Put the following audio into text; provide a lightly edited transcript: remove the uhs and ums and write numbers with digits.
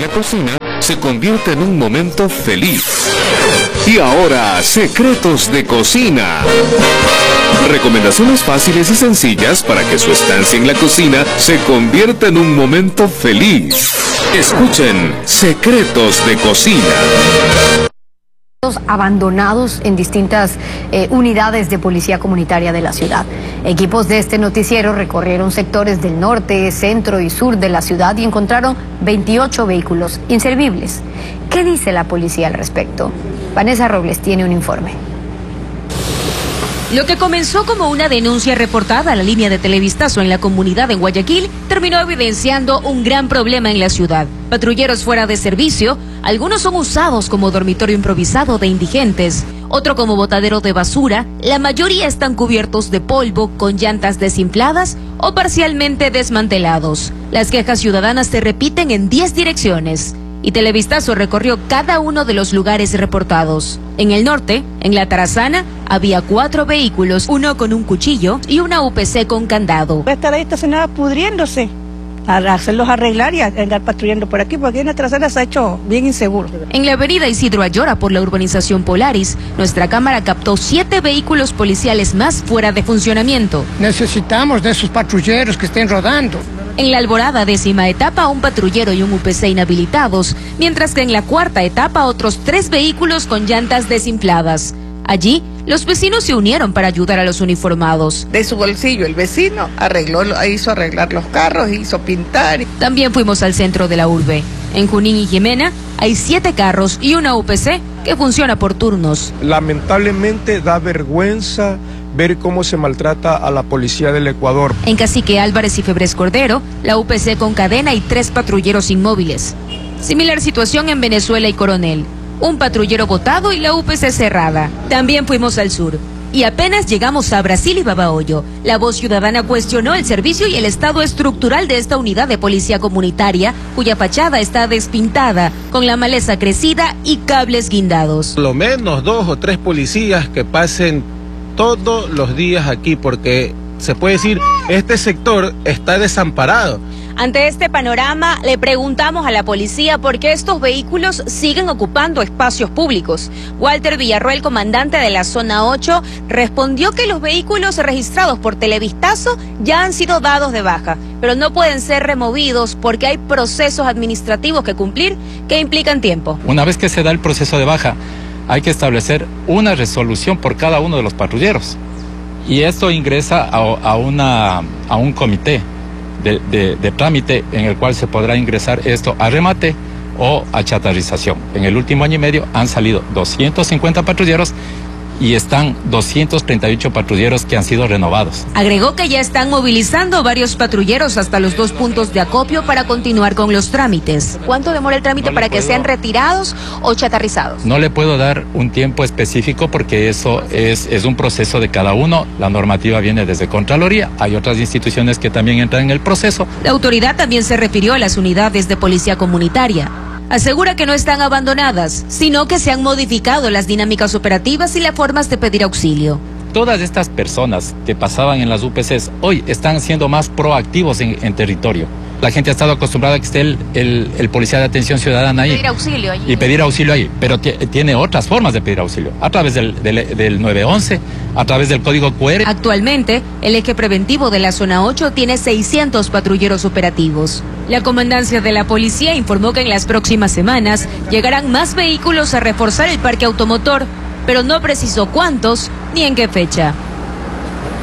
la cocina se convierta en un momento feliz. Y ahora, secretos de cocina. Recomendaciones fáciles y sencillas para que su estancia en la cocina se convierta en un momento feliz. Escuchen Secretos de Cocina. Abandonados en distintas unidades de policía comunitaria de la ciudad. Equipos de este noticiero recorrieron sectores del norte, centro y sur de la ciudad y encontraron 28 vehículos inservibles. ¿Qué dice la policía al respecto? Vanessa Robles tiene un informe. Lo que comenzó como una denuncia reportada a la línea de Televistazo en la comunidad de Guayaquil terminó evidenciando un gran problema en la ciudad. Patrulleros fuera de servicio, algunos son usados como dormitorio improvisado de indigentes, otro como botadero de basura, la mayoría están cubiertos de polvo, con llantas desinfladas o parcialmente desmantelados. Las quejas ciudadanas se repiten en 10 direcciones. Y Televistazo recorrió cada uno de los lugares reportados. En el norte, en La Tarazana, había 4 vehículos, uno con un cuchillo y una UPC con candado. Va a estar ahí estacionada pudriéndose, a hacerlos arreglar y a andar patrullando por aquí, porque en La Tarazana se ha hecho bien inseguro. En la avenida Isidro Ayora, por la urbanización Polaris, nuestra cámara captó 7 vehículos policiales más fuera de funcionamiento. Necesitamos de esos patrulleros que estén rodando. En la Alborada, 10ª etapa, un patrullero y un UPC inhabilitados, mientras que en la 4ª etapa otros 3 vehículos con llantas desinfladas. Allí, los vecinos se unieron para ayudar a los uniformados. De su bolsillo el vecino hizo arreglar los carros, hizo pintar. También fuimos al centro de la urbe. En Junín y Jimena hay 7 carros y una UPC que funciona por turnos. Lamentablemente da vergüenza ver cómo se maltrata a la policía del Ecuador. En Cacique Álvarez y Febres Cordero, la UPC con cadena y 3 patrulleros inmóviles. Similar situación en Venezuela y Coronel. Un patrullero botado y la UPC cerrada. También fuimos al sur. Y apenas llegamos a Brasil y Babahoyo, la Voz Ciudadana cuestionó el servicio y el estado estructural de esta unidad de policía comunitaria, cuya fachada está despintada, con la maleza crecida y cables guindados. Por lo menos 2 o 3 policías que pasen todos los días aquí, porque se puede decir, este sector está desamparado. Ante este panorama, le preguntamos a la policía por qué estos vehículos siguen ocupando espacios públicos. Walter Villarroel, comandante de la Zona 8, respondió que los vehículos registrados por Televistazo ya han sido dados de baja, pero no pueden ser removidos porque hay procesos administrativos que cumplir que implican tiempo. Una vez que se da el proceso de baja, hay que establecer una resolución por cada uno de los patrulleros. Y esto ingresa a un comité de trámite en el cual se podrá ingresar esto a remate o a chatarrización. En el último año y medio han salido 250 patrulleros y están 238 patrulleros que han sido renovados. Agregó que ya están movilizando varios patrulleros hasta los 2 puntos de acopio para continuar con los trámites. ¿Cuánto demora el trámite para que sean retirados o chatarrizados? No le puedo dar un tiempo específico porque eso es un proceso de cada uno. La normativa viene desde Contraloría, hay otras instituciones que también entran en el proceso. La autoridad también se refirió a las unidades de policía comunitaria. Asegura que no están abandonadas, sino que se han modificado las dinámicas operativas y las formas de pedir auxilio. Todas estas personas que pasaban en las UPCs hoy están siendo más proactivos en territorio. La gente ha estado acostumbrada a que esté el policía de atención ciudadana ahí. Pedir auxilio allí. Y pedir auxilio ahí, pero tiene otras formas de pedir auxilio, a través del 911, a través del código QR. Actualmente, el eje preventivo de la Zona 8 tiene 600 patrulleros operativos. La comandancia de la policía informó que en las próximas semanas llegarán más vehículos a reforzar el parque automotor, pero no precisó cuántos ni en qué fecha.